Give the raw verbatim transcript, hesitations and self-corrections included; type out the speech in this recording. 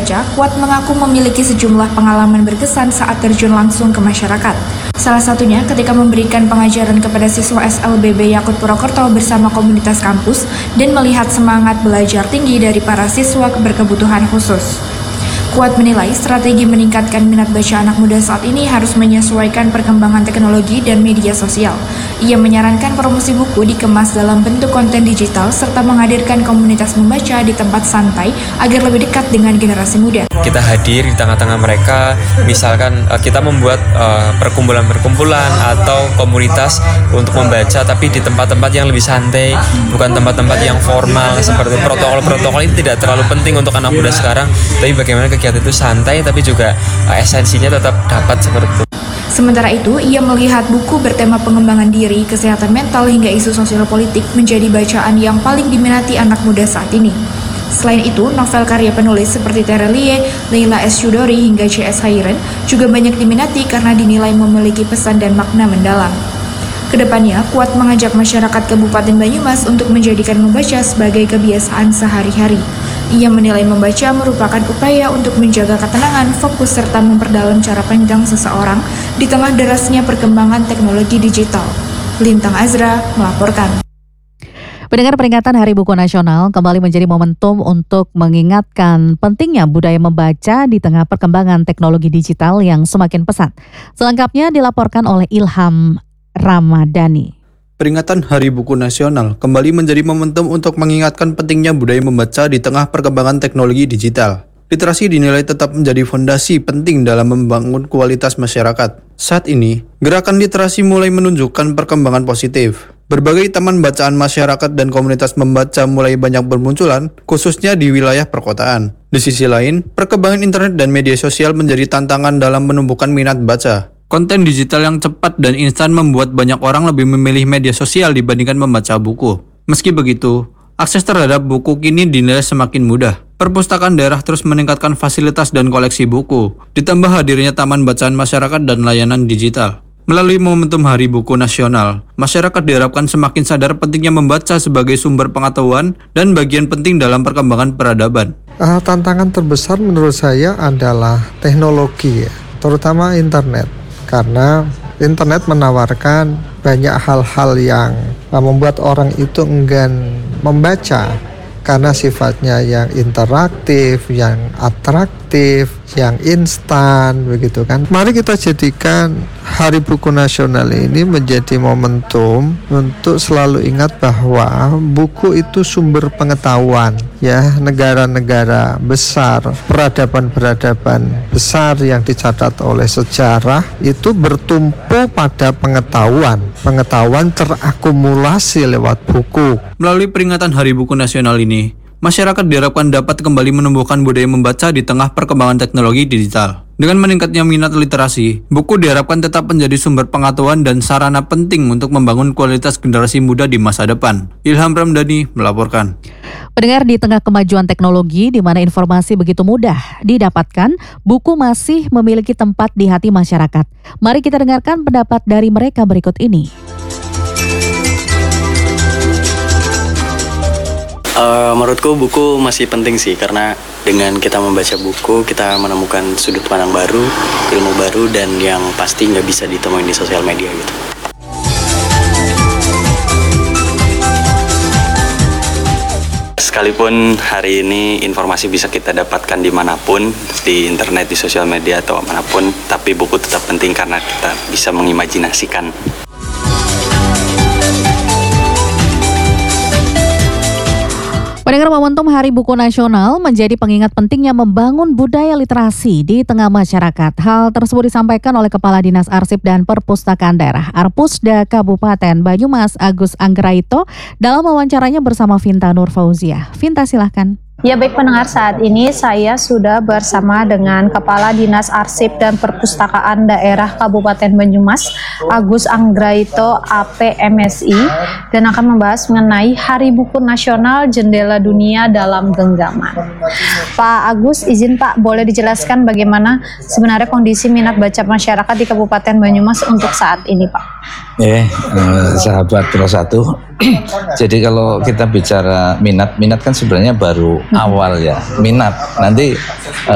membaca, Kuat mengaku memiliki sejumlah pengalaman berkesan saat terjun langsung ke masyarakat. Salah satunya ketika memberikan pengajaran kepada siswa S L B B Yakut Purwokerto bersama komunitas kampus dan melihat semangat belajar tinggi dari para siswa berkebutuhan khusus. Kuat menilai strategi meningkatkan minat baca anak muda saat ini harus menyesuaikan perkembangan teknologi dan media sosial. Ia menyarankan promosi buku dikemas dalam bentuk konten digital serta menghadirkan komunitas membaca di tempat santai agar lebih dekat dengan generasi muda. Kita hadir di tengah-tengah mereka, misalkan kita membuat uh, perkumpulan-perkumpulan atau komunitas untuk membaca, tapi di tempat-tempat yang lebih santai, bukan tempat-tempat yang formal seperti protokol-protokol ini tidak terlalu penting untuk anak muda sekarang, tapi bagaimana kegiatan itu santai tapi juga uh, esensinya tetap dapat seperti itu. Sementara itu, ia melihat buku bertema pengembangan diri, kesehatan mental, hingga isu sosial politik menjadi bacaan yang paling diminati anak muda saat ini. Selain itu, novel karya penulis seperti Terelie, Leila S. Chudori, hingga C S Hairen juga banyak diminati karena dinilai memiliki pesan dan makna mendalam. Kedepannya, Kuat mengajak masyarakat Kabupaten Banyumas untuk menjadikan membaca sebagai kebiasaan sehari-hari. Ia menilai membaca merupakan upaya untuk menjaga ketenangan, fokus, serta memperdalam cara pandang seseorang di tengah derasnya perkembangan teknologi digital. Lintang Azra melaporkan. Pendengar, peringatan Hari Buku Nasional kembali menjadi momentum untuk mengingatkan pentingnya budaya membaca di tengah perkembangan teknologi digital yang semakin pesat. Selengkapnya dilaporkan oleh Ilham Ramadhani. Peringatan Hari Buku Nasional kembali menjadi momentum untuk mengingatkan pentingnya budaya membaca di tengah perkembangan teknologi digital. Literasi dinilai tetap menjadi fondasi penting dalam membangun kualitas masyarakat. Saat ini, gerakan literasi mulai menunjukkan perkembangan positif. Berbagai taman bacaan masyarakat dan komunitas membaca mulai banyak bermunculan, khususnya di wilayah perkotaan. Di sisi lain, perkembangan internet dan media sosial menjadi tantangan dalam menumbuhkan minat baca. Konten digital yang cepat dan instan membuat banyak orang lebih memilih media sosial dibandingkan membaca buku. Meski begitu, akses terhadap buku kini dinilai semakin mudah. Perpustakaan daerah terus meningkatkan fasilitas dan koleksi buku, ditambah hadirnya taman bacaan masyarakat dan layanan digital. Melalui momentum Hari Buku Nasional, masyarakat diharapkan semakin sadar pentingnya membaca sebagai sumber pengetahuan dan bagian penting dalam perkembangan peradaban. Uh, tantangan terbesar menurut saya adalah teknologi, ya, terutama internet. Karena internet menawarkan banyak hal-hal yang membuat orang itu enggan membaca karena sifatnya yang interaktif, yang atraktif, yang instan, begitu kan. Mari kita jadikan Hari Buku Nasional ini menjadi momentum untuk selalu ingat bahwa buku itu sumber pengetahuan, ya. Negara-negara besar, peradaban-peradaban besar yang dicatat oleh sejarah itu bertumpu pada pengetahuan. Pengetahuan terakumulasi lewat buku. Melalui peringatan Hari Buku Nasional ini, masyarakat diharapkan dapat kembali menumbuhkan budaya membaca di tengah perkembangan teknologi digital. Dengan meningkatnya minat literasi, buku diharapkan tetap menjadi sumber pengetahuan dan sarana penting untuk membangun kualitas generasi muda di masa depan. Ilham Ramadhani melaporkan. Pendengar, di tengah kemajuan teknologi di mana informasi begitu mudah didapatkan, buku masih memiliki tempat di hati masyarakat. Mari kita dengarkan pendapat dari mereka berikut ini. Uh, menurutku buku masih penting sih, karena dengan kita membaca buku kita menemukan sudut pandang baru, ilmu baru, dan yang pasti nggak bisa ditemuin di sosial media gitu. Sekalipun hari ini informasi bisa kita dapatkan dimanapun, di internet, di sosial media, atau manapun, tapi buku tetap penting karena kita bisa mengimajinasikan. Pendengar, momentum Hari Buku Nasional menjadi pengingat pentingnya membangun budaya literasi di tengah masyarakat. Hal tersebut disampaikan oleh Kepala Dinas Arsip dan Perpustakaan Daerah Arpusda Kabupaten Banyumas Agus Anggraito dalam wawancaranya bersama Vinta Nur Fauzia. Vinta, silahkan. Ya, baik pendengar, saat ini saya sudah bersama dengan Kepala Dinas Arsip dan Perpustakaan Daerah Kabupaten Banyumas, Agus Anggraito A P M S I, dan akan membahas mengenai Hari Buku Nasional Jendela Dunia dalam Genggaman. Pak Agus, izin Pak, boleh dijelaskan bagaimana sebenarnya kondisi minat baca masyarakat di Kabupaten Banyumas untuk saat ini, Pak? Eh, eh sahabat Pro satu. Jadi kalau kita bicara minat, minat kan sebenarnya baru awal ya. Minat nanti